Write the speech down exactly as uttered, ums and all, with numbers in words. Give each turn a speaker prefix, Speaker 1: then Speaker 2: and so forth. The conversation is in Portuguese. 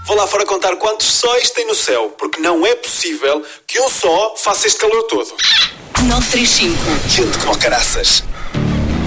Speaker 1: Vou lá fora contar quantos sóis tem no céu, porque não é possível que um só faça este calor todo.
Speaker 2: nove três cinco.
Speaker 1: Quente como caraças.